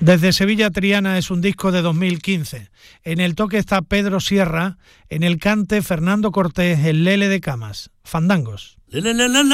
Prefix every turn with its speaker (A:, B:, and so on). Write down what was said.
A: Desde Sevilla Triana es un disco de 2015. En el toque está Pedro Sierra, en el cante Fernando Cortés, el Lele de Camas. Fandangos.